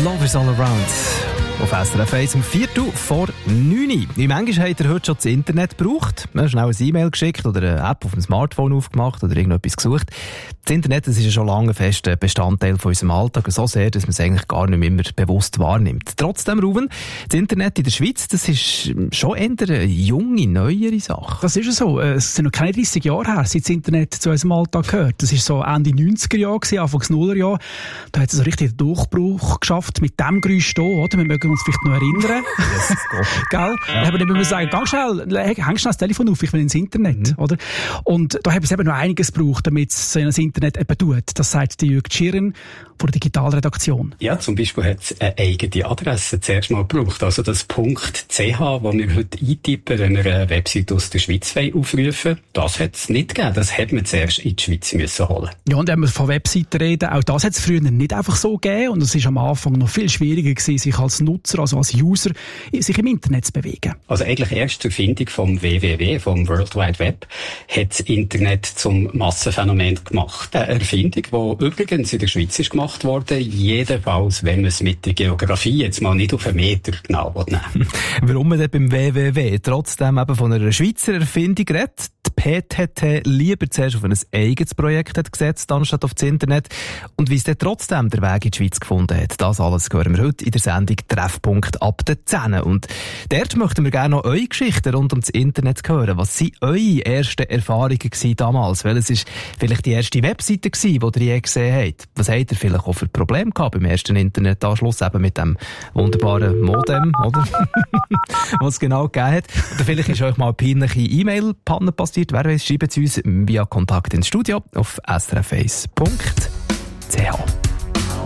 Love is all around. Auf SRF 1 um 9:04. Wie manchmal habt ihr heute schon das Internet gebraucht? Schnell ein E-Mail geschickt oder eine App auf dem Smartphone aufgemacht oder irgendetwas gesucht. Das Internet, das ist ja schon lange ein fester Bestandteil von unserem Alltag, so sehr, dass man es eigentlich gar nicht mehr immer bewusst wahrnimmt. Trotzdem, Ruben, das Internet in der Schweiz, das ist schon eher eine junge, neuere Sache. Das ist so. Es sind noch keine 30 Jahre her, seit das Internet zu unserem Alltag gehört. Das war so Ende 90er Jahre, Anfangs Nullerjahre. Da hat es so richtig einen Durchbruch geschafft mit dem Geräusch hier, oder? Wir mögen uns vielleicht noch erinnern. Gell? Ja. Aber dann müssen wir sagen, ganz schnell, häng schnell das Telefon auf, ich will ins Internet, oder? Und da haben es eben noch einiges gebraucht, damit es das Internet eben tut. Das sagt die Jürg Schirren von der Digitalredaktion. Ja, zum Beispiel hat es eine eigene Adresse zuerst mal gebraucht. Also das .ch, wo wir heute eintippen, wenn wir eine Website aus der Schweiz aufrufen, das hat es nicht gegeben. Das hat man zuerst in die Schweiz müssen holen. Ja, und wenn wir von Webseiten reden, auch das hat es früher nicht einfach so gegeben. Und es war am Anfang noch viel schwieriger gewesen, sich als Nutzer, also als User, sich im Internet zu bewegen. Also eigentlich erst zur Erfindung vom WWW, vom World Wide Web, hat das Internet zum Massenphänomen gemacht. Eine Erfindung, die übrigens in der Schweiz ist gemacht worden, jedenfalls, wenn man es mit der Geografie jetzt mal nicht auf einen Meter genau nehmen. Warum man dann beim WWW trotzdem eben von einer Schweizer Erfindung redet? Die PTT lieber zuerst auf ein eigenes Projekt hat gesetzt, anstatt auf das Internet. Und wie es dann trotzdem der Weg in die Schweiz gefunden hat, das alles hören wir heute in der Sendung Treffpunkt ab der 10. Und dort möchten wir gerne noch eure Geschichten rund um das Internet hören. Was waren eure ersten Erfahrungen damals? Welches war vielleicht die erste Webseite, die ihr je gesehen habt? Was habt ihr vielleicht auch für Probleme gehabt beim ersten Internetanschluss, eben mit dem wunderbaren Modem, oder? Was es genau gegeben hat. Oder vielleicht ist euch mal eine peinliche E-Mail-Panne passiert. Wer weiss, schreibt es uns via Kontakt ins Studio auf srf1.ch.